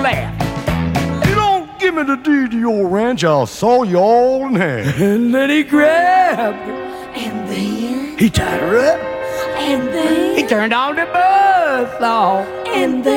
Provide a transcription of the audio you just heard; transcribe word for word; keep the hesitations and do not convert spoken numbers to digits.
laughed. You don't give me the deed to your ranch, I'll saw you all in half. And then he grabbed her. And then, He tied her up. and then, He turned on the buzz saw. and then.